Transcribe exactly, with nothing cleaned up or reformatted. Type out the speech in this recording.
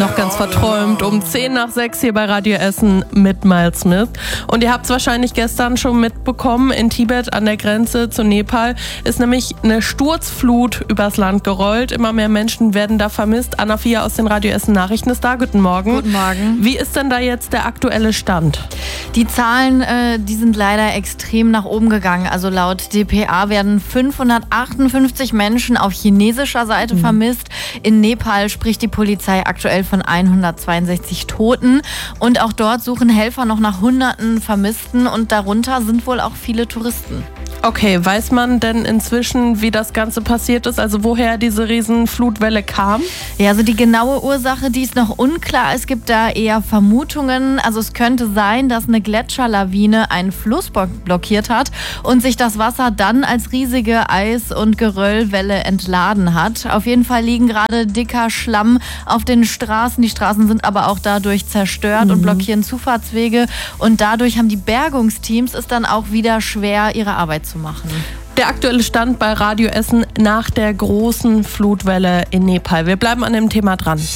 Noch ganz verträumt um zehn nach sechs hier bei Radio Essen mit Miles Smith. Und ihr habt es wahrscheinlich gestern schon mitbekommen, in Tibet an der Grenze zu Nepal ist nämlich eine Sturzflut übers Land gerollt. Immer mehr Menschen werden da vermisst. Anna Fia aus den Radio Essen Nachrichten ist da. Guten Morgen. Guten Morgen. Wie ist denn da jetzt der aktuelle Stand? Die Zahlen, äh, die sind leider extrem nach oben gegangen. Also laut D P A werden fünfhundertachtundfünfzig Menschen auf chinesischer Seite mhm. vermisst. In Nepal spricht die Polizei aktuell von hundertzweiundsechzig Toten. Und auch dort suchen Helfer noch nach Hunderten Vermissten. Und darunter sind wohl auch viele Touristen. Okay, weiß man denn inzwischen, wie das Ganze passiert ist? Also woher diese Riesenflutwelle kam? Ja, also die genaue Ursache, die ist noch unklar. Es gibt da eher Vermutungen. Also es könnte sein, dass eine Gletscherlawine einen Fluss blockiert hat und sich das Wasser dann als riesige Eis- und Geröllwelle entladen hat. Auf jeden Fall liegen gerade dicker Schlamm auf den Straßen. Die Straßen sind aber auch dadurch zerstört mhm. und blockieren Zufahrtswege. Und dadurch haben die Bergungsteams es dann auch wieder schwer, ihre Arbeit zu machen. Der aktuelle Stand bei Radio Essen nach der großen Flutwelle in Nepal. Wir bleiben an dem Thema dran.